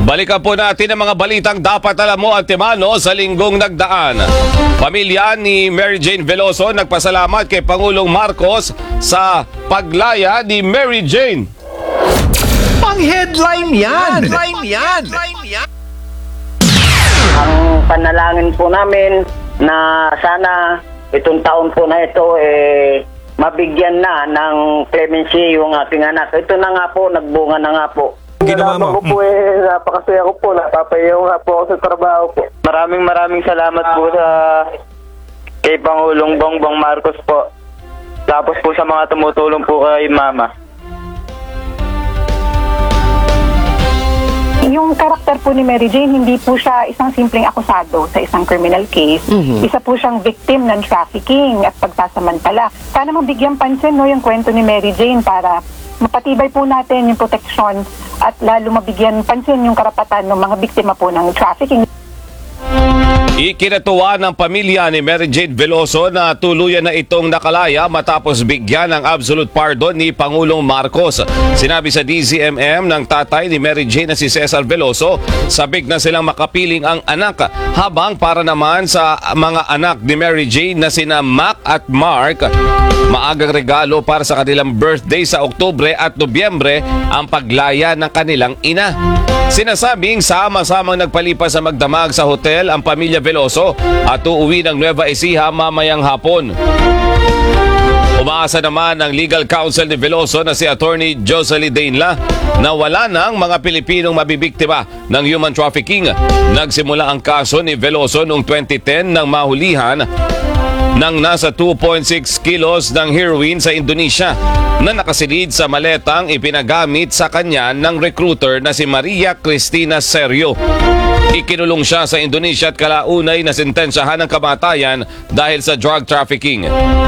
Balikan po natin ang mga balitang dapat alam mo antemano sa linggong nagdaan. Pamilya ni Mary Jane Veloso nagpasalamat kay Pangulong Marcos sa paglaya ni Mary Jane. Pang-headline yan! Ang panalangin po namin na sana itong taon po na ito mabigyan na ng clemency yung aking anak. Ito na nga po, nagbunga na nga po. Ginawa mo. Ko po napakasaya ko po, napapayaw nga po ako sa trabaho po. Maraming salamat po sa kay Pangulong Bongbong Marcos po. Tapos po sa mga tumutulong po kay Mama. Yung karakter po ni Mary Jane, hindi po siya isang simpleng akusado sa isang criminal case. Isa po siyang victim ng trafficking at pagsasamantala. Sana mabigyan pansin yung kwento ni Mary Jane para mapatibay po natin yung proteksyon at lalo mabigyan pansin yung karapatan ng mga biktima po ng trafficking. Ikinatuwa ng pamilya ni Mary Jane Veloso na tuluyan na itong nakalaya matapos bigyan ng absolute pardon ni Pangulong Marcos. Sinabi sa DZMM ng tatay ni Mary Jane na si Cesar Veloso, sabik na silang makapiling ang anak. Habang para naman sa mga anak ni Mary Jane na sina Mac at Mark, maagang regalo para sa kanilang birthday sa Oktubre at Nobyembre ang paglaya ng kanilang ina. Sinasabing sama-samang nagpalipas sa magdamag sa hotel ang pamilya Veloso at uuwi ng Nueva Ecija mamayang hapon. Umaasa naman ang legal counsel ni Veloso na si Attorney Jocelyn Dainla na wala nang mga Pilipinong mabibiktima ng human trafficking. Nagsimula ang kaso ni Veloso noong 2010 nang mahulihan ng nasa 2.6 kilos ng heroin sa Indonesia na nakasilid sa maletang ipinagamit sa kanya ng recruiter na si Maria Cristina Serio. Ikinulong siya sa Indonesia at kalaunay na sentensyahan ng kamatayan dahil sa drug trafficking.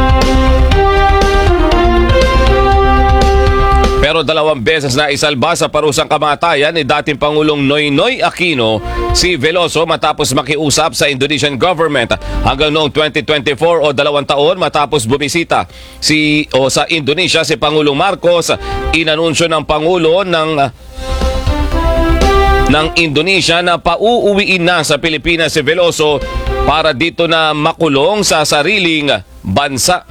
Pero 2 beses na isalba sa parusang kamatayan ni dating Pangulong Noynoy Aquino si Veloso matapos makiusap sa Indonesian government hanggang noong 2024 o 2 taon matapos bumisita sa Indonesia si Pangulong Marcos. Inanunsyo ng Pangulo ng Indonesia na pauuwiin na sa Pilipinas si Veloso para dito na makulong sa sariling bansa.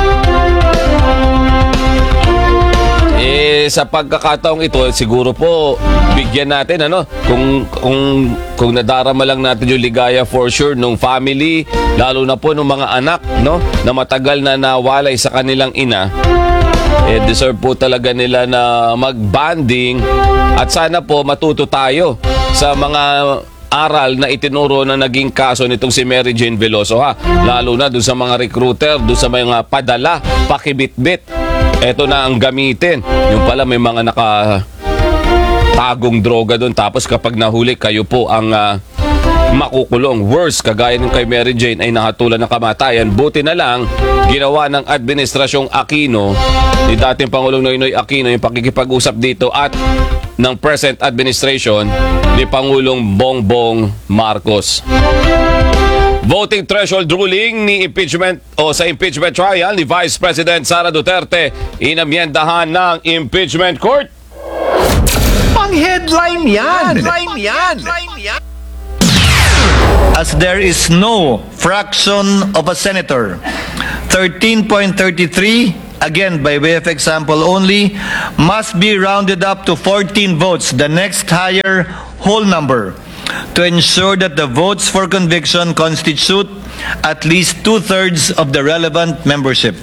Sa pagkakataong ito, siguro po bigyan natin kung nadarama lang natin yung ligaya for sure nung family, lalo na po nung mga anak na matagal na nawalay sa kanilang ina. Deserve po talaga nila na mag-bonding at sana po matuto tayo sa mga aral na itinuro na naging kaso nitong si Mary Jane Veloso lalo na doon sa mga recruiter, doon sa mga padala, pakibitbit. Ito na ang gamitin. Yung pala may mga nakatagong droga doon tapos kapag nahuli kayo po ang makukulong. Worse, kagaya ng kay Mary Jane ay nahatulan ng kamatayan. Buti na lang ginawa ng Administrasyong Aquino ni dating Pangulong Noynoy Aquino yung pakikipag-usap dito at ng present administration ni Pangulong Bongbong Marcos. Voting threshold ruling sa impeachment trial ni Vice President Sara Duterte inamyendahan ng impeachment court. Pang-headline yan! As there is no fraction of a senator, 13.33, again by way of example only, must be rounded up to 14 votes, the next higher whole number, to ensure that the votes for conviction constitute at least 2/3 of the relevant membership.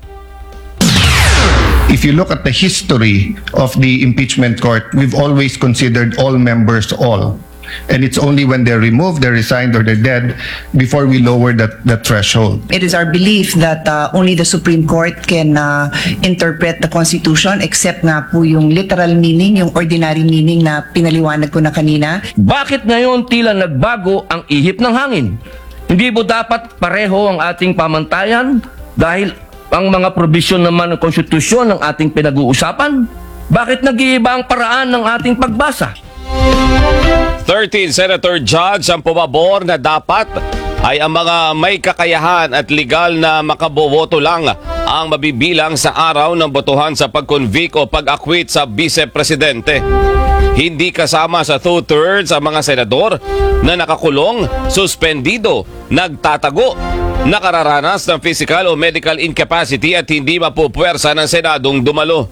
If you look at the history of the impeachment court, we've always considered all members all. And it's only when they're removed, they're resigned, or they're dead before we lower that threshold. It is our belief that only the Supreme Court can interpret the Constitution except nga po yung literal meaning, yung ordinary meaning na pinaliwanag ko na kanina. Bakit ngayon tila nagbago ang ihip ng hangin? Hindi ba dapat pareho ang ating pamantayan dahil ang mga probisyon naman ng konstitusyon ng ating pinag-uusapan? Bakit nag-iiba ang paraan ng ating pagbasa? 13 Senator Judge ang pumabor na dapat ay ang mga may kakayahan at legal na makaboboto lang ang mabibilang sa araw ng botohan sa pag-convict o pag-acquit sa vice-presidente. Hindi kasama sa 2/3 ang mga senador na nakakulong, suspendido, nagtatago, nakararanas ng physical o medical incapacity at hindi mapupwersa ng Senadong dumalo.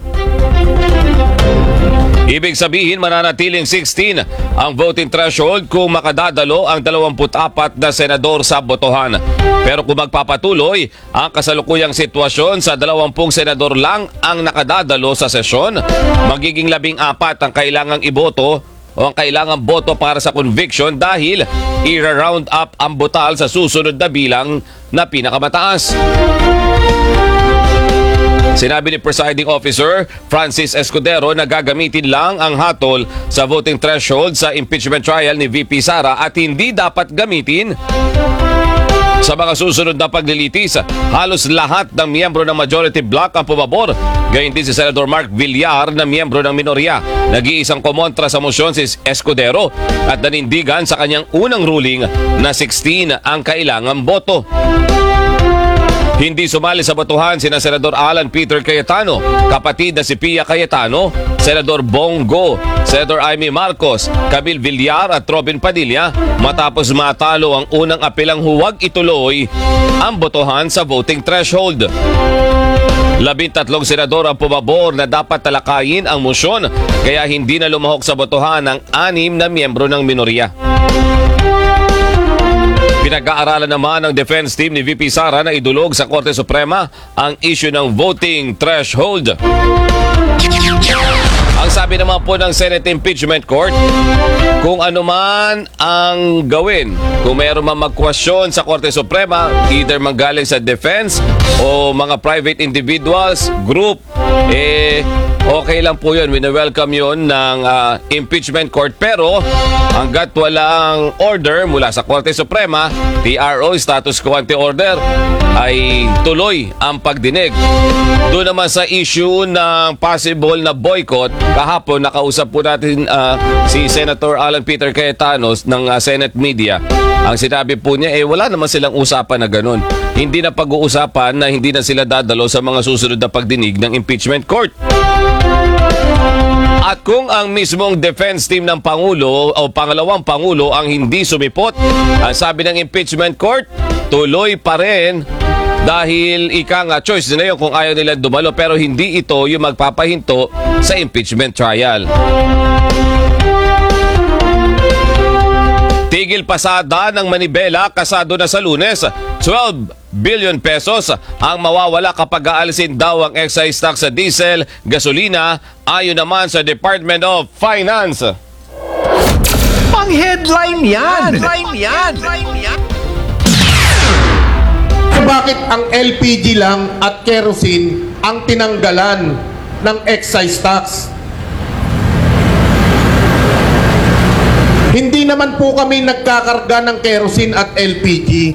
Ibig sabihin, mananatiling 16 ang voting threshold kung makadadalo ang 24 na senador sa botohan. Pero kung magpapatuloy ang kasalukuyang sitwasyon sa 20 senador lang ang nakadadalo sa sesyon, magiging 14 ang kailangang iboto o ang kailangang boto para sa conviction dahil i-round up ang botal sa susunod na bilang na pinakamataas. Sinabi ni Presiding Officer Francis Escudero na gagamitin lang ang hatol sa voting threshold sa impeachment trial ni VP Sara at hindi dapat gamitin sa mga susunod na paglilitis. Halos lahat ng miyembro ng majority bloc ang pumabor. Gayun din si Senator Mark Villar na miyembro ng minorya. Nag-iisang kumontra sa mosyon si Escudero at nanindigan sa kanyang unang ruling na 16 ang kailangang boto. Hindi sumali sa botohan sina Senador Alan Peter Cayetano, kapatid na si Pia Cayetano, Senador Bongo, Senador Amy Marcos, Camille Villar at Robin Padilla matapos matalo ang unang apelang huwag ituloy ang botohan sa voting threshold. 13 senador ang pumabor na dapat talakayin ang mosyon kaya hindi na lumahok sa botohan ang 6 na miyembro ng minorya. Pinag-aaralan naman ng defense team ni VP Sara na idulog sa Korte Suprema ang issue ng voting threshold. Ang sabi naman po ng Senate Impeachment Court, kung ano man ang gawin, kung mayroon man magkwestiyon sa Korte Suprema, either manggaling sa defense o mga private individuals, group, okay lang po yun. Wina-welcome yun ng impeachment court. Pero hanggat walang order mula sa Korte Suprema, TRO, status quo ante order, ay tuloy ang pagdinig. Doon naman sa issue ng possible na boycott, kahapon nakausap po natin si Senator Alan Peter Cayetano ng Senate Media. Ang sinabi po niya, wala naman silang usapan na ganun. Hindi na pag-uusapan na hindi na sila dadalo sa mga susunod na pagdinig ng impeachment court. At kung ang mismong defense team ng Pangulo o pangalawang Pangulo ang hindi sumipot, ang sabi ng impeachment court, tuloy pa rin dahil choice nila yun kung ayaw nila dumalo pero hindi ito yung magpapahinto sa impeachment trial. Tigil pasada ng Manibela kasado na sa Lunes. 12 billion pesos ang mawawala kapag aalisin daw ang excise tax sa diesel, gasolina, ayon naman sa Department of Finance. Pang-headline yan! Bakit ang LPG lang at kerosene ang tinanggalan ng excise tax? Hindi naman po kami nagkakarga ng kerosene at LPG.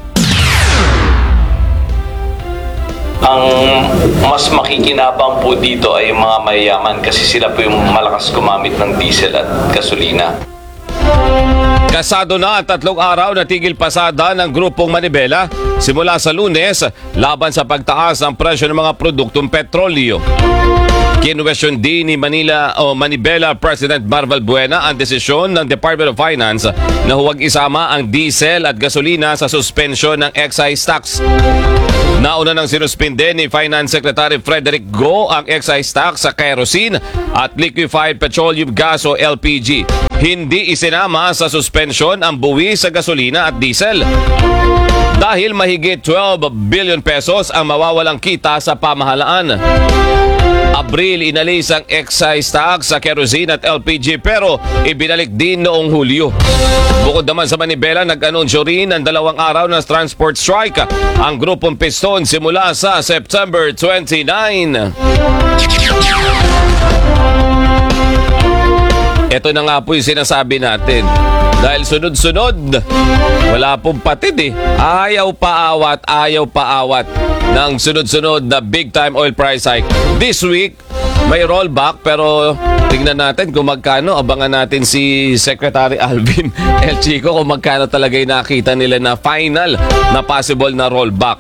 Ang mas makikinabang po dito ay yung mga mayayaman kasi sila po yung malakas gumamit ng diesel at gasolina. Kasado na ang 3 araw na tigil pasada ng grupong Manibela simula sa Lunes laban sa pagtaas ng presyo ng mga produktong petrolyo. Kinuwestiyon din ni Manibela President Marvel Buena ang desisyon ng Department of Finance na huwag isama ang diesel at gasolina sa suspension ng excise tax. Nauna nang sinuspinde ni Finance Secretary Frederick Go ang excise tax sa kerosene at liquefied petroleum gas o LPG. Hindi isinama sa suspension ang buwis sa gasolina at diesel. Dahil mahigit 12 billion pesos ang mawawalang kita sa pamahalaan. Abril, inalis ang excise tax sa kerosene at LPG pero ibinalik din noong Hulyo. Bukod naman sa Manibela, nag-anunsyo rin ng 2 araw na transport strike ang grupong Piston simula sa September 29. Ito na nga po yung sinasabi natin. Dahil sunod-sunod, wala pong patid eh. Ayaw paawat ng sunod-sunod na big time oil price hike. This week, may rollback pero tingnan natin kung magkano. Abangan natin si Secretary Alvin El Chico kung magkano talaga yung nakita nila na final na possible na rollback.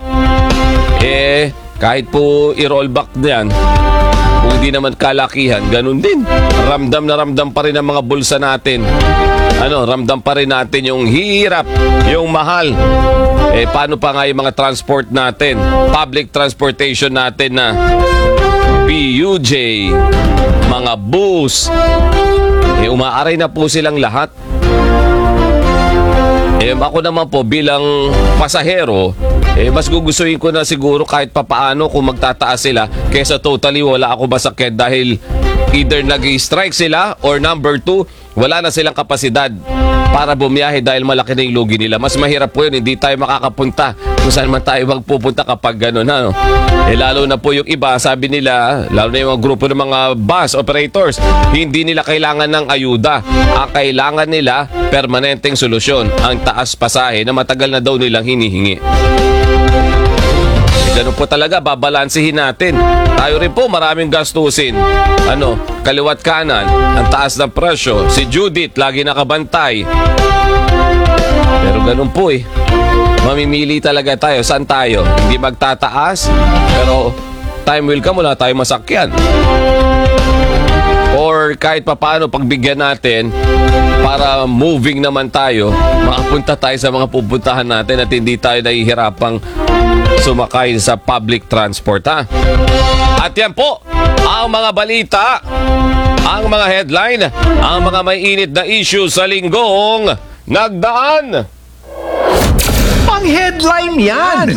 Kahit po i-rollback yan, kung hindi naman kalakihan, ganun din. Ramdam na ramdam pa rin ang mga bulsa natin. Ramdam pa rin natin yung hirap, yung mahal. Paano pa nga yung mga transport natin? Public transportation natin na PUJ, mga bus. Umaaray na po silang lahat. Ako naman po bilang pasahero, mas gugustuhin ko na siguro kahit papaano kung magtataas sila kaysa totally wala ako masakyan dahil either nag-strike sila or number 2, wala na silang kapasidad para bumiyahe dahil malaki na yung lugi nila. Mas mahirap po yun, hindi tayo makakapunta kung saan man tayo magpupunta kapag gano'n. Lalo na po yung iba, sabi nila, lalo na yung mga grupo ng mga bus operators, hindi nila kailangan ng ayuda. Ang kailangan nila, permanenteng solusyon, ang taas pasahe na matagal na daw nilang hinihingi. Ganun po talaga, babalansihin natin. Tayo rin po maraming gastusin. Kaliwat kanan, ang taas ng presyo. Si Judith, lagi nakabantay. Pero ganun po mamimili talaga tayo. Saan tayo? Hindi magtataas, pero time will come, wala tayong masakyan. Or kahit papaano pagbigyan natin para moving naman tayo, makapunta tayo sa mga pupuntahan natin at hindi tayo nahihirapang sumakay sa public transport. At yan po ang mga balita, ang mga headline, ang mga may init na issue sa linggong nagdaan. Pang-headline yan!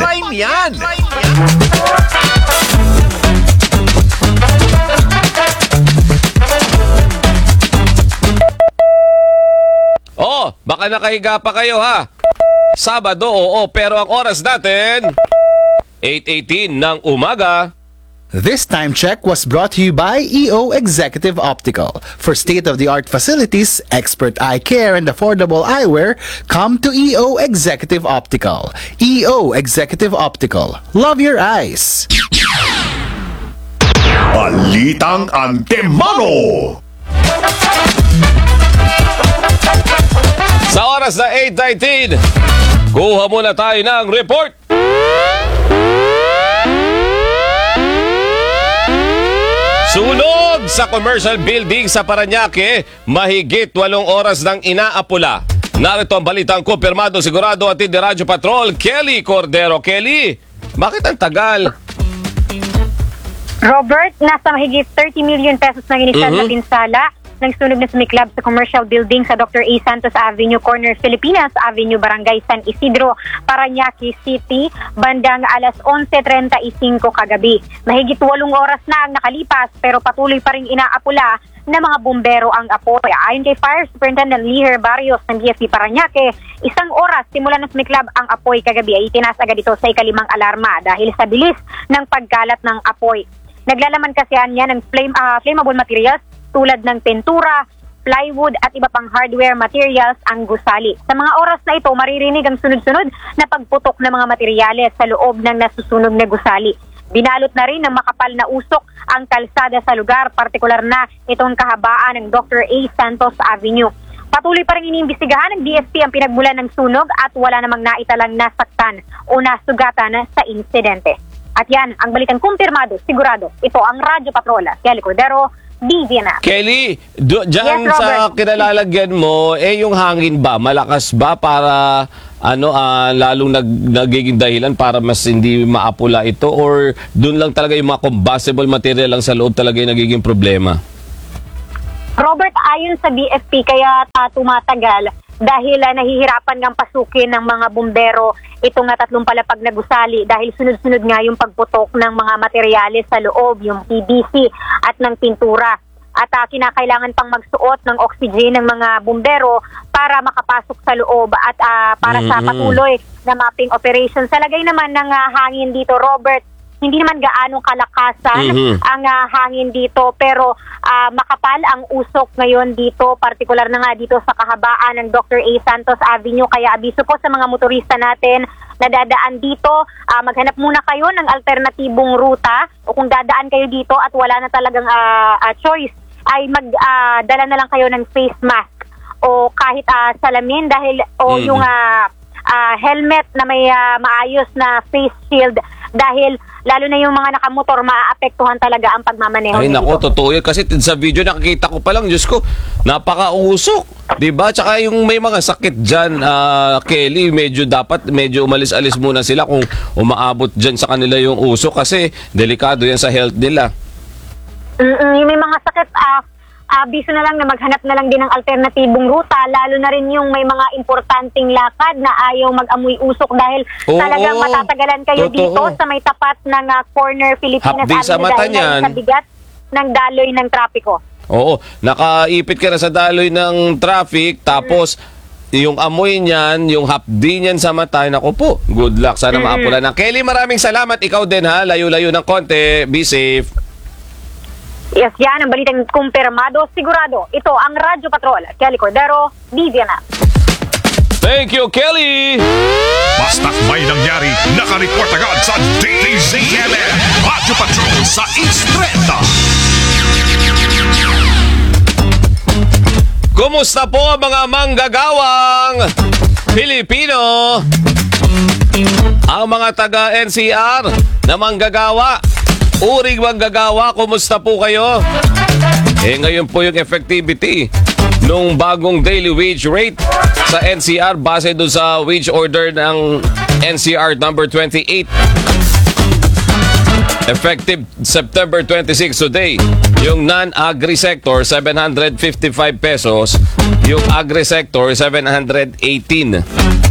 Baka nakahiga pa kayo Sabado, pero ang oras natin 8:18 ng umaga. This time check was brought to you by EO Executive Optical. For state-of-the-art facilities, expert eye care, and affordable eyewear, come to EO Executive Optical. EO Executive Optical. Love your eyes. Balitang Antemano. Sa oras na 8:19, kuha muna tayo ng report. Sunog sa commercial building sa Parañaque, mahigit 8 oras ng inaapula. Narito ang balitang kumpirmado sigurado at ni Radyo Patrol, Kelly Cordero. Kelly, bakit ang tagal? Robert, nasa mahigit 30 million pesos na inisyal na pinsala ng sunog na sumiklab sa commercial building sa Dr. A. Santos Avenue, corner Filipinas Avenue, Barangay San Isidro, Parañaque City, bandang alas 11:35 kagabi. Mahigit 8 oras na ang nakalipas pero patuloy pa ring inaapula ng mga bumbero ang apoy. Ayon kay Fire Superintendent Liher Barrios ng DFP Parañaque, 1 oras simula na sumiklab ang apoy kagabi ay itinaas agad ito sa ika-5 alarma dahil sa bilis ng pagkalat ng apoy. Naglalaman kasi niya ng flammable materials tulad ng pintura, plywood at iba pang hardware materials ang gusali. Sa mga oras na ito, maririnig ang sunod-sunod na pagputok ng mga materyales sa loob ng nasusunog na gusali. Binalot na rin ng makapal na usok ang kalsada sa lugar, partikular na itong kahabaan ng Dr. A. Santos Avenue. Patuloy pa rin iniimbestigahan ng DFP ang pinagmulan ng sunog at wala namang naitalang nasaktan o nasugatan sa insidente. At yan, ang balitang kumpirmado, sigurado. Ito ang Radyo Patrola, Kelly Cordero, DZNF. Kelly, dyan Yes, sa kinalalagyan mo, yung hangin ba? Malakas ba para lalong nagiging dahilan para mas hindi maapula ito? Or doon lang talaga yung mga combustible material lang sa loob talaga yung nagiging problema? Robert, ayon sa BFP, kaya tumatagal dahil nahihirapan ngang pasukin ng mga bumbero itong 3 palapag na gusali dahil sunod-sunod nga yung pagputok ng mga materyales sa loob, yung PVC at ng pintura. At kinakailangan pang magsuot ng oxygen ng mga bumbero para makapasok sa loob at para sa patuloy na mapping operation. Sa lagay naman ng hangin dito, Robert, hindi naman gaano kalakasan ang hangin dito, pero makapal ang usok ngayon dito, partikular na nga dito sa kahabaan ng Dr. A. Santos Avenue. Kaya abiso po sa mga motorista natin na dadaan dito, maghanap muna kayo ng alternatibong ruta, o kung dadaan kayo dito at wala na talagang choice, ay magdala na lang kayo ng face mask o kahit salamin dahil yung helmet na may maayos na face shield, dahil lalo na yung mga nakamotor, maaapektuhan talaga ang pagmamaneho. Ay nako, totoo yun. Kasi sa video nakikita ko pa lang, Diyos ko, napaka-usok. Diba? Tsaka yung may mga sakit dyan, Kelly, medyo umalis-alis muna sila kung umaabot dyan sa kanila yung usok kasi delikado yan sa health nila. Yung may mga sakit, abiso na lang na maghanap na lang din ng alternatibong ruta, lalo na rin yung may mga importanteng lakad na ayaw mag-amoy usok dahil talagang matatagalan kayo dito sa may tapat ng corner Pilipinas Hapdi sa mata niyan. sa bigat ng daloy ng trapiko. Oo, nakaipit ka na sa daloy ng traffic, tapos yung amoy niyan, yung hapdi niyan sa mata, naku po, good luck. Sana maapulan na. Kelly, maraming salamat. Ikaw din ha, layo-layo ng konti. Be safe. Yes, yan ang balitang kumpirmado, sigurado. Ito ang Radyo Patrol. Kelly Cordero, Viviana. Thank you, Kelly! Basta't may nangyari, nakareport agad sa DZMM Radyo Patrol sa Instreta. Kumusta po ang mga manggagawang Pilipino? Ang mga taga-NCR na manggagawa, uring manggagawa, kumusta po kayo? Ngayon po yung effectivity nung bagong daily wage rate sa NCR base doon sa wage order ng NCR number 28. Effective September 26 today. Yung non-agri sector, 755 pesos. Yung agri sector, 718.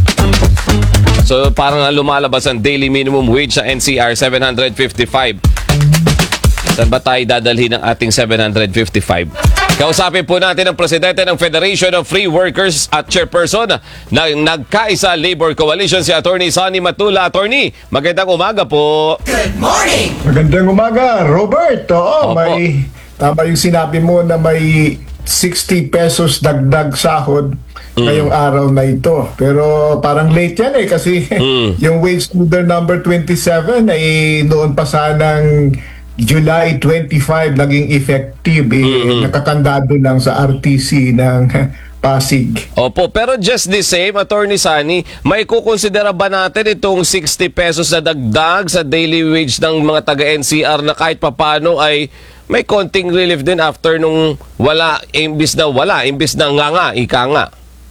So parang lumalabas ang daily minimum wage sa NCR, 755. Saan ba tayo dadalhin ng ating 755? Kausapin po natin ang presidente ng Federation of Free Workers at chairperson ng Nagkaisa Labor Coalition, si Attorney Sonny Matula. Attorney, magandang umaga po. Good morning! Magandang umaga, Robert. Oo, tama yung sinabi mo na may 60 pesos dagdag sahod ngayong araw na ito. Pero parang late yan kasi yung wage order number 27 ay noon pa sanang July 25 naging effective. Nakakandado lang sa RTC ng Pasig. Opo, pero just the same, Attorney Sonny, may kukonsidera ba natin itong 60 pesos na dagdag sa daily wage ng mga taga-NCR na kahit papano ay may konting relief din after nung imbis na nga, ika nga?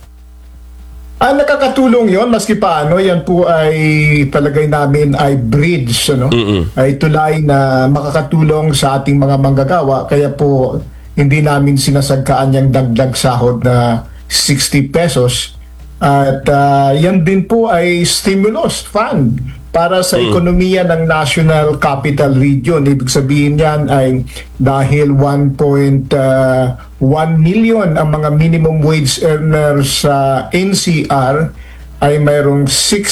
Nakakatulong yon, maski paano, yan po ay palagay namin ay bridge, ay tulay na makakatulong sa ating mga manggagawa. Kaya po hindi namin sinasagkaan yung dagdag sahod na 60 pesos. At yan din po ay stimulus fund para sa ekonomiya ng National Capital Region. Ibig sabihin yan ay dahil 1.1 million ang mga minimum wage earners sa NCR, ay mayroong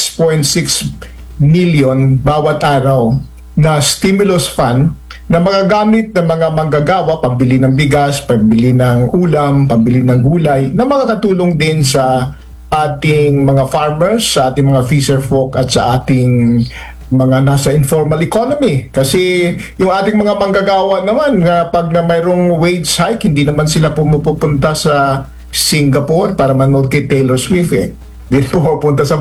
6.6 million bawat araw na stimulus fund na magagamit ng mga manggagawa, pambili ng bigas, pambili ng ulam, pambili ng gulay, na makakatulong din sa ating mga farmers, sa ating mga fisher folk at sa ating mga nasa informal economy. Kasi yung ating mga manggagawa naman, pag na mayroong wage hike, hindi naman sila pumupunta sa Singapore para manood kay Taylor Swift. Dito pupunta sa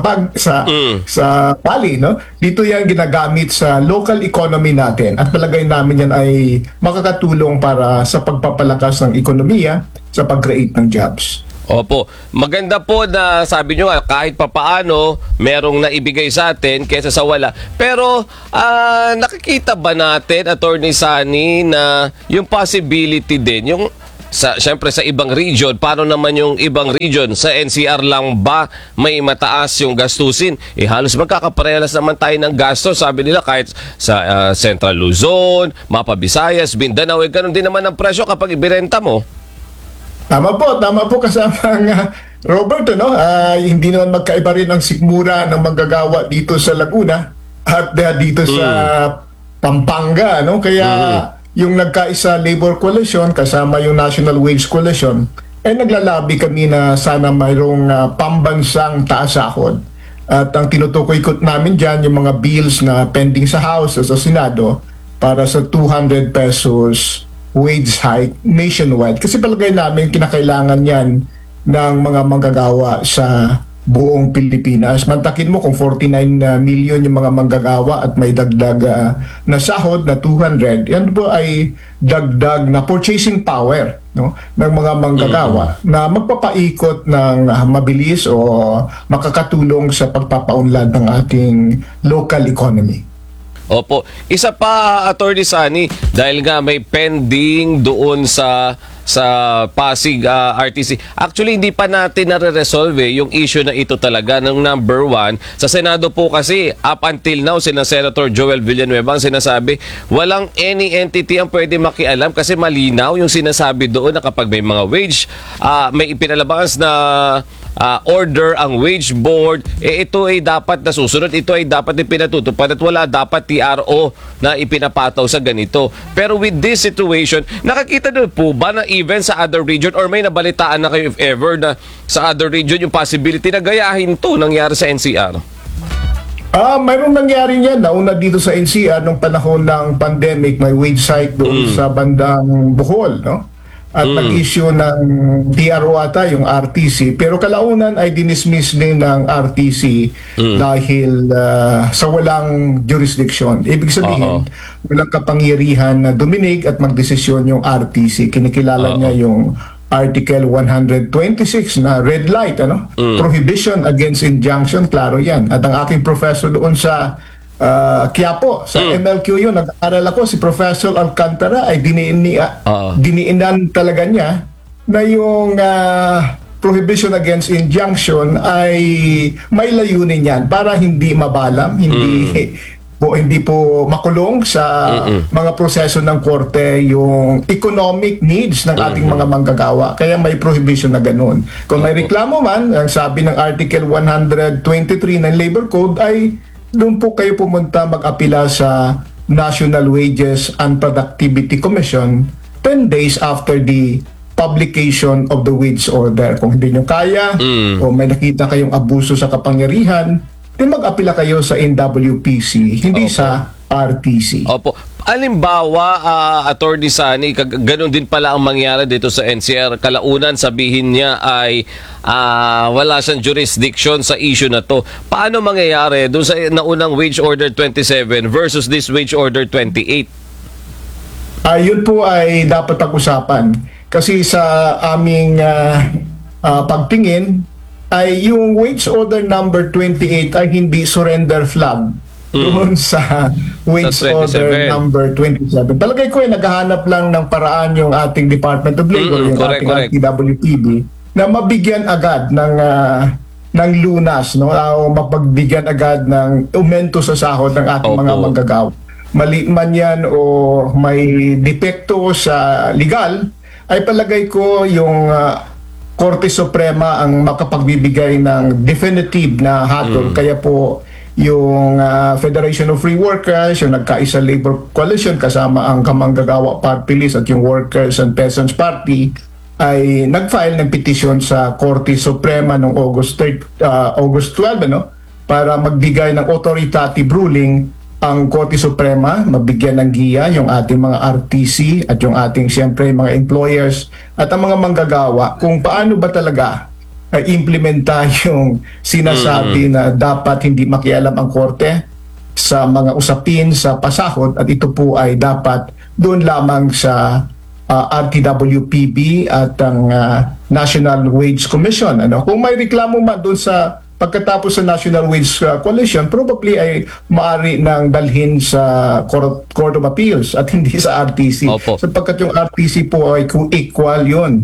Bali, no? Dito yan ginagamit sa local economy natin, at palagay namin yan ay makakatulong para sa pagpapalakas ng ekonomiya, sa pag-create ng jobs. Opo. Maganda po na sabi nyo nga, kahit papaano merong naibigay sa atin kaysa sa wala. Pero nakikita ba natin, Attorney Sonny, na yung possibility din, yung syempre sa ibang region, paano naman yung ibang region? Sa NCR lang ba may mataas yung gastusin? Halos magkakaparehas naman tayo ng gastos. Sabi nila kahit sa Central Luzon, Mapa Visayas, Mindanao, ganun din naman ang presyo kapag ibirenta mo. Tama po kasamang Robert, hindi naman magkaiba rin ang sikmura ng manggagawa dito sa Laguna at dito sa Pampanga, no? Kaya yung nagkaisa labor coalition kasama yung National Wage Coalition, naglalabi kami na sana mayroong pambansang taas sahod. At ang tinutukoy ko namin dyan yung mga bills na pending sa House o sa Senado para sa 200 pesos wage hike nationwide. Kasi palagay namin kinakailangan yan ng mga manggagawa sa buong Pilipinas. Mantakin mo kung 49 million yung mga manggagawa at may dagdag na sahod na 200, yan po ay dagdag na purchasing power, no, ng mga manggagawa na magpapaikot ng mabilis o makakatulong sa pagpapaunlad ng ating local economy. Opo. Isa pa, Attorney Sani, dahil nga may pending doon sa Pasig RTC. Actually, hindi pa natin nare-resolve yung issue na ito talaga ng number 1. Sa Senado po kasi, up until now, sina Senator Joel Villanueva ang sinasabi, walang any entity ang pwede makialam kasi malinaw yung sinasabi doon na kapag may mga wage, may ipinalabas na order ang wage board, ito ay dapat nasusunod, ito ay dapat ipinatutupad at wala dapat TRO na ipinapataw sa ganito. Pero with this situation, nakakita doon po ba na even sa other region or may nabalitaan na kayo if ever na sa other region yung possibility na gayahin to nangyari sa NCR? Mayroong nangyari niyan. Nauna dito sa NCR nung panahon ng pandemic, may wage hike doon sa bandang Bohol, no? At nag-issue ng TRO ata yung RTC, pero kalaunan ay dinismiss din ng RTC dahil sa walang jurisdiction. Ibig sabihin, walang kapangyarihan na duminig at magdesisyon yung RTC. Kinikilala niya yung Article 126 na red light, ano? Prohibition against injunction, klaro yan. At ang aking professor doon sa Quiapo, sa MLQ yun, nag-aaral ako, si Professor Alcantara ay diniinan talaga niya na yung prohibition against injunction ay may layunin yan para hindi mabalam, hindi po makulong sa mga proseso ng korte yung economic needs ng ating mga manggagawa. Kaya may prohibition na ganun. Kung may reklamo man, ang sabi ng Article 123 ng Labor Code ay doon po kayo pumunta mag-apila sa National Wages and Productivity Commission 10 days after the publication of the wage order. Kung hindi nyo kaya o may nakita kayong abuso sa kapangyarihan, di mag-apila kayo sa NWPC, hindi sa RTC. Opo. Alimbawa, Attorney Sani, ganun din pala ang mangyari dito sa NCR. Kalaunan sabihin niya ay wala siyang jurisdiction sa issue na to. Paano mangyayari doon sa naunang Wage Order 27 versus this Wage Order 28? Yun po ay dapat pag-usapan. Kasi sa aming pagtingin, ay yung Wage Order number 28 ay hindi surrender flag doon sa Wage Order number 27. Palagay ko ay naghahanap lang ng paraan yung ating Department of Labor, yung ating TWPB, na mabigyan agad ng lunas, no? O mapagbigyan agad ng aumento sa sahod ng ating mga manggagawa. Mali man yan o may depekto sa legal, ay palagay ko yung Korte Suprema ang makapagbibigay ng definitive na hatol. Kaya po yung Federation of Free Workers, yung nagkaisa Labor Coalition kasama ang Kamanggagawa Party List at yung Workers and Peasants Party ay nag-file ng petition sa Korte Suprema noong August 12, ano, para magbigay ng authoritative ruling ang Korte Suprema, mabigyan ng giya yung ating mga RTC at yung ating siyempre mga employers at ang mga manggagawa kung paano ba talaga implementa yung sinasabi na dapat hindi makialam ang korte sa mga usapin sa pasahod at ito po ay dapat doon lamang sa RTWPB at ang National Wage Commission. Ano? Kung may reklamo man doon sa pagkatapos sa National Wage Coalition, probably ay maaari nang dalhin sa Court of Appeals at hindi sa RTC. Sapagkat yung RTC po ay equal yun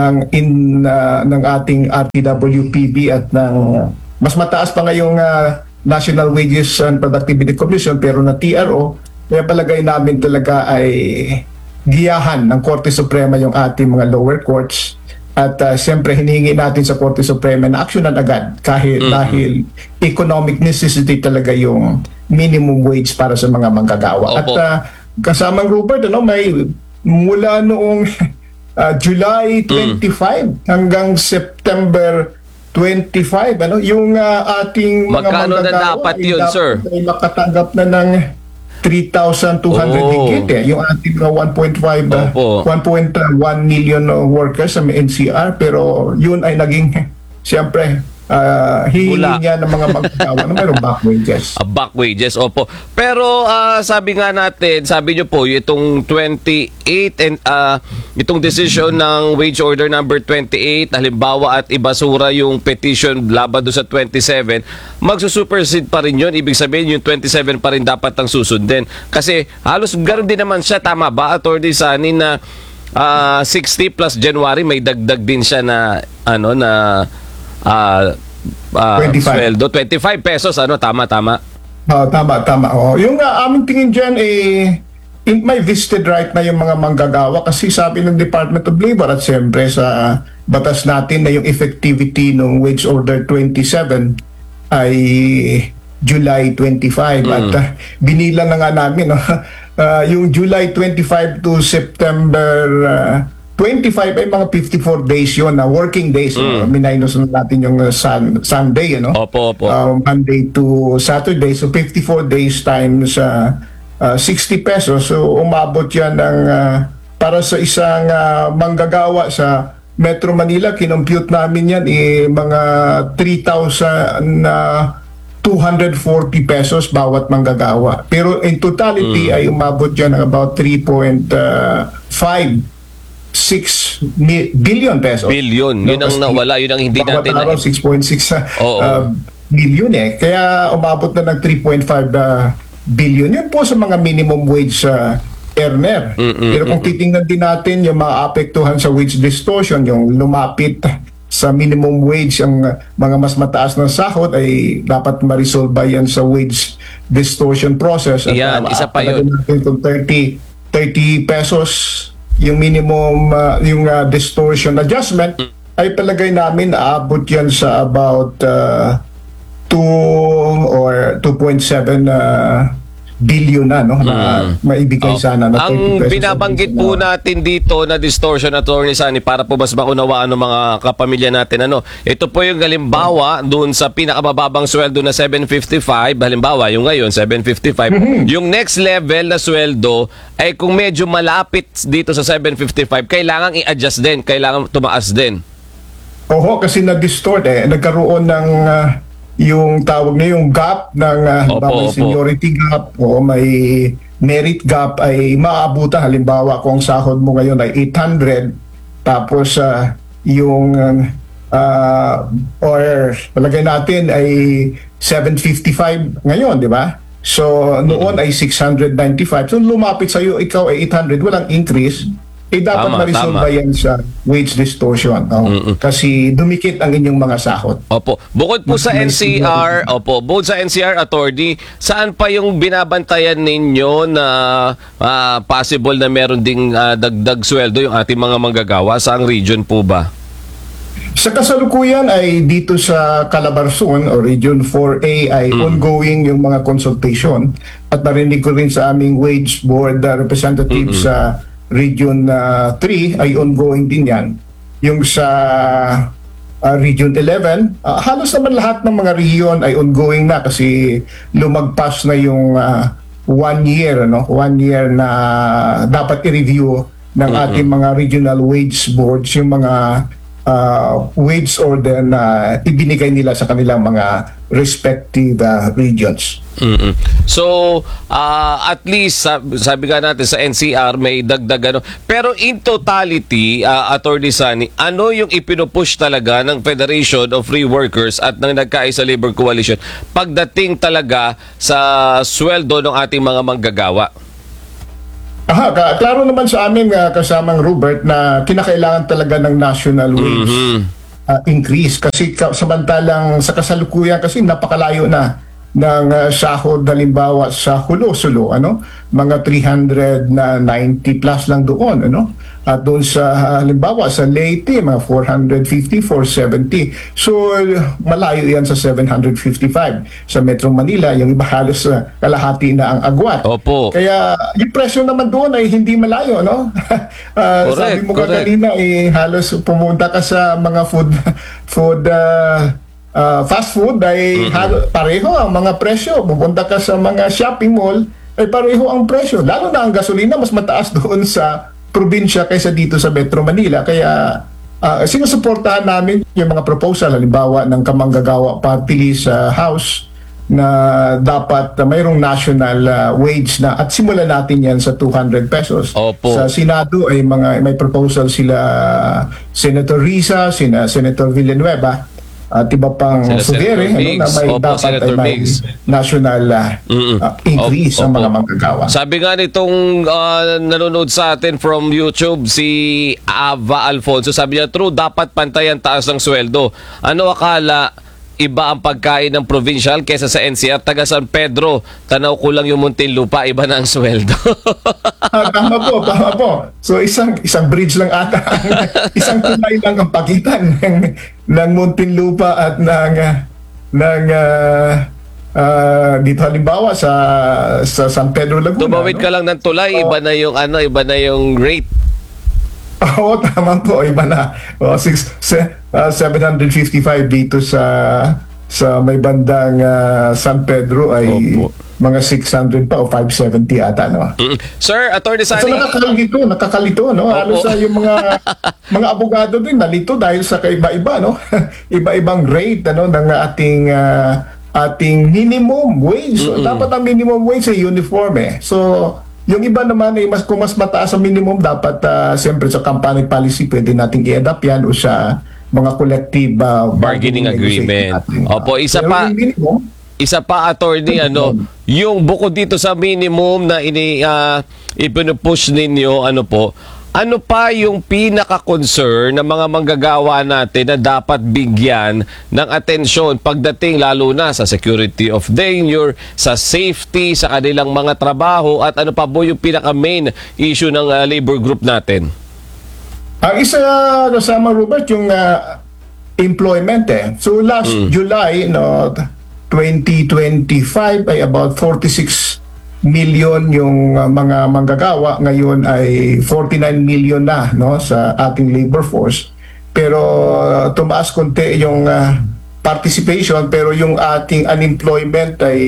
ng ating RTWPB at ng mas mataas pa ngayong National Wages and Productivity Commission pero na TRO. Kaya palagay namin talaga ay giyahan ng Korte Suprema yung ating mga lower courts. At siyempre hinihingi natin sa Korte Suprema na aksyonan agad dahil economic necessity talaga yung minimum wage para sa mga manggagawa. Opo. At kasamang Rupert, may mula noong July 25 hanggang September 25, yung ating mga Magkano na manggagawa dapat yun, sir? ay makatanggap na ng 3,200 higit yung ating mga 1.1 million workers sa NCR, pero yun ay naging siyempre hihingin niya ng mga manggagawa na mayroong back wages. Back wages, opo. Pero sabi nga natin, sabi nyo po, itong 28 and itong decision ng wage order number 28, halimbawa at ibasura yung petition laban doon sa 27, magsusupersede pa rin yun. Ibig sabihin yung 27 pa rin dapat ang susundin. Kasi halos ganoon din naman siya, tama ba, Atty. Sani, na 60 plus January, may dagdag din siya na 25. sweldo, 25 pesos, tama. Tama. Yung aming tingin dyan, may vested right na yung mga manggagawa kasi sabi ng Department of Labor at siyempre sa batas natin na yung effectivity ng Wage Order 27 ay July 25. At binilang na nga namin, yung July 25 to September 25 ay mga 54 days yun na working days. Minus na natin yung Sunday, Opo. Monday to Saturday. So 54 days times 60 pesos. So umabot yan ng para sa isang manggagawa sa Metro Manila, kinompute namin yan mga 3,240 pesos bawat manggagawa. Pero in totality ay umabot yan ng about 3.56 billion pesos. Billion. Yun ang nawala, yun ang hindi natin. Bawat araw, 6.6 billion Kaya umabot na ng 3.5 billion. Yun po sa mga minimum wage earner. Pero kung titingnan din natin yung maapektuhan sa wage distortion, yung lumapit sa minimum wage ang mga mas mataas na sahod, ay dapat ma-resolve ba yan sa wage distortion process. At yan, isa pa yun. Kung 30 pesos yung minimum yung distortion adjustment, ay palagay namin aabot yan sa about 2 or 2.7 billion na maibigay sana na 30 ang pesos. binabanggit po natin dito na distortion, Atty. Sani, para po mas maunawaan ng mga kapamilya natin, ito po yung halimbawa doon sa pinakamababang sweldo na 755, halimbawa yung ngayon 755, yung next level na sweldo ay kung medyo malapit dito sa 755, kailangan i-adjust din, kailangan tumaas din. Oho, kasi na-distort nagkaroon ng yung tawag na yung gap ng may seniority gap o may merit gap ay maaabutan. Halimbawa, kung sahod mo ngayon ay 800, tapos yung or palagay natin ay 755 ngayon, di ba? So noon ay 695. So lumapit sa iyo, ikaw ay 800, walang increase. Dapat ma-resolve ba yan sa wage distortion? Kasi dumikit ang inyong mga sahod. Opo. Bukod po sa NCR, bukod sa NCR, Attorney, saan pa yung binabantayan ninyo na possible na meron ding dagdag sweldo yung ating mga manggagawa? Saang region po ba? Sa kasalukuyan ay dito sa Calabarzon o Region 4A ay ongoing yung mga consultation, at narinig ko rin sa aming wage board representatives sa Region 3 ay ongoing din yan. Yung sa Region 11, halos naman lahat ng mga region ay ongoing na kasi lumagpas na yung 1 year, 1 year na dapat i-review ng ating mga regional wage boards yung mga wage order na ibinigay nila sa kanilang mga respective regions. So, at least, sabi nga natin sa NCR, may dagdag Pero in totality, Atty. Sani, ano yung ipinupush talaga ng Federation of Free Workers at ng Nagkaisa Labor Coalition pagdating talaga sa sweldo ng ating mga manggagawa? Klaro naman sa amin kasamang Robert na kinakailangan talaga ng national wage increase kasi samantalang sa kasalukuyan kasi napakalayo na ng sahod, halimbawa sa Hulo-Sulo, mga 390 plus lang doon, At doon sa halimbawa sa Leyte, mga 450, 470. So malayo yan sa 755. Sa Metro Manila, yung iba halos kalahati na ang agwat. Opo. Kaya yung presyo naman doon ay hindi malayo, no? Sabi mo correct. kanina, halos pumunta ka sa mga fast food ay pareho ang mga presyo. Pupunta ka sa mga shopping mall, ay pareho ang presyo. Lalo na ang gasolina, mas mataas doon sa probinsya kaysa dito sa Metro Manila. Kaya sinusuportahan namin yung mga proposal, halimbawa ng Kamanggagawa Party List sa House, na dapat mayroong national wage na, at simulan natin yan sa 200 pesos. Opo. Sa Senado ay may proposal sila Senator Risa, Senator Villanueva, at iba pang Sila Sudere, Senator Biggs. na may Opo, dapat Senator ay may Biggs. national increase sa Opo. mga manggagawa. Sabi nga nitong nanonood sa atin from YouTube, si Ava Alfonso, sabi niya, true, dapat pantay ang taas ng sweldo. Ano akala, iba ang pagkain ng provincial kesa sa NCR? Taga San Pedro, tanaw ko lang yung Muntinlupa, iba na ang sweldo. Tama po. So isang bridge lang ata, isang tulay lang ang pagitan ng Muntinlupa at ng dito halimbawa sa San Pedro Laguna. Tumawid ka lang ng tulay, iba na yung rate. Oo, tama po, iba na. 755 dito sa may bandang San Pedro ay mga 600 pa o 570 ata, no? Sir, Attorney So Sani. nakakalito, no? Halos yung mga abogado din nalito dahil sa kaiba-iba, no? Iba-ibang rate, ano, ng ating minimum wage. So, dapat ang minimum wage ay uniform, eh. So yung iba naman ay kung mas mataas ang minimum, dapat siyempre sa company policy pwede nating i-adapt yan o sa mga collective Bargaining agreement. natin. Opo, isa Pero pa. yung minimum, Attorney, yung bukod dito sa minimum na ipinupush ninyo, ano pa yung pinaka-concern ng mga manggagawa natin na dapat bigyan ng atensyon pagdating lalo na sa security of danger, sa safety, sa kanilang mga trabaho, at ano pa po yung pinaka-main issue ng labor group natin? ang isa kasama, Robert, yung employment, eh. So last July, 2025 ay about 46 million yung mga manggagawa. Ngayon ay 49 million na, no, sa ating labor force. Pero tumaas konti yung participation, pero yung ating unemployment ay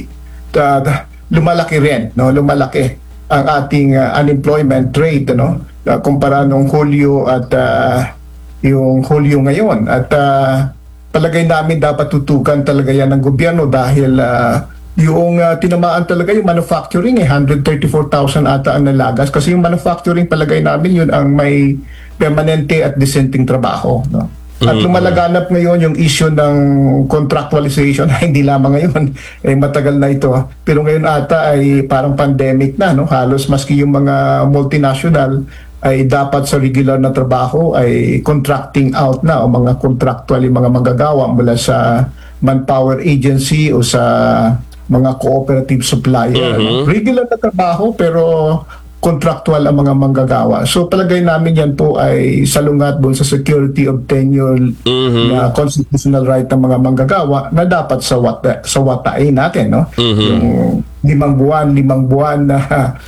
lumalaki rin, no? Lumalaki ang ating unemployment rate, no? Kumpara nung Hulyo at yung Hulyo ngayon. At palagay namin dapat tutukan talaga yan ng gobyerno dahil yung tinamaan talaga yung manufacturing, 134,000 ata ang nalagas, kasi yung manufacturing palagay namin yun ang may permanente at dissenting trabaho, no? At lumalaganap ngayon yung issue ng contractualization. Hindi lamang ngayon, matagal na ito, pero ngayon ata ay parang pandemic na, no? Halos maski yung mga multinational ay dapat sa regular na trabaho ay contracting out na, o mga contractual yung mga manggagawa mula sa manpower agency o sa mga cooperative supplier. Regular na trabaho pero contractual ang mga manggagawa. So palagay namin yan po ay salungat doon sa security of tenure na constitutional right ng mga manggagawa na dapat sa watain natin, no? Yung 5 buwan na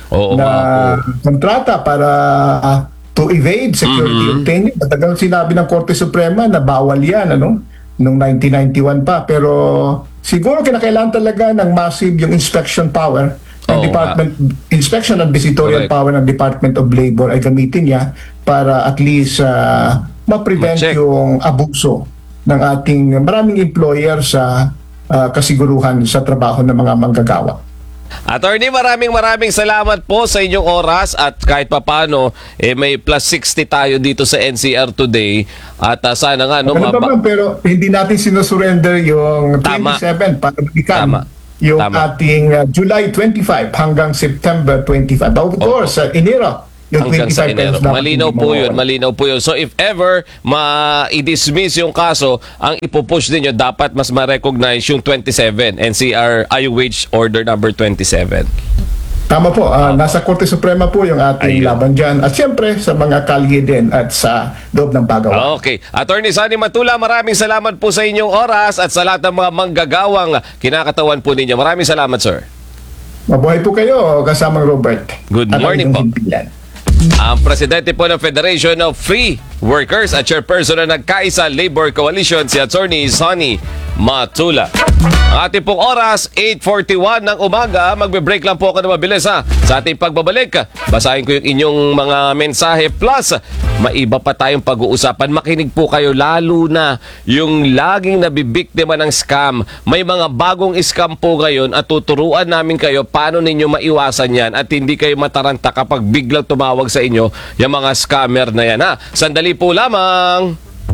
kontrata para to evade security of tenure. Matagal sinabi ng Korte Suprema na bawal yan, ano? Noong 1991 pa, pero siguro kinakailangan talaga ng massive yung inspection power ng inspection and visitorial power ng Department of Labor ay gamitin niya para at least ma-prevent yung abuso ng ating maraming employer sa kasiguruhan sa trabaho ng mga manggagawa. Attorney, maraming salamat po sa inyong oras, at kahit papano may plus 60 tayo dito sa NCR today, at sana nga pero hindi natin sinusurrender yung 27 para bigyan yung ating July 25 hanggang September 25. Of course, Enero yung hanggang 25 sa Enero. pesos Malinaw po yun. So if ever ma-i-dismiss yung kaso, ang ipupush ninyo dapat mas ma-recognize yung 27, NCR IU Wage Order number 27. Tama po, nasa Korte Suprema po yung ating laban dyan. At siyempre, sa mga kalye din at sa loob ng pagawa. Okay. Attorney Sonny Matula, maraming salamat po sa inyong oras at sa lahat ng mga manggagawang kinakatawan po ninyo. Maraming salamat, sir. Mabuhay po kayo, kasamang Robert. Good At ang morning po. inyong himpilan. Ang presidente po ng Federation of Free Workers at chairperson ng Nagkaisa Labor Coalition, si Attorney Sonny Matula. Ang ating pong oras, 8:41 ng umaga. Magbe-break lang po ako na mabilis ha. Sa ating pagbabalik, basahin ko yung inyong mga mensahe. Plus, maiba pa tayong pag-uusapan. Makinig po kayo lalo na yung laging nabibiktima ng scam. May mga bagong scam po ngayon at tuturuan namin kayo paano ninyo maiwasan yan at hindi kayo mataranta kapag biglang tumawag sa inyo yung mga scammer na yan ha. Sandali po lamang.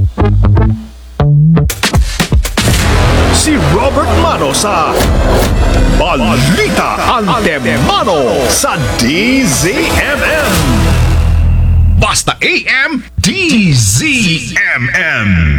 Si Robert Mano sa Balita Antemano sa DZMM. Basta AM DZMM.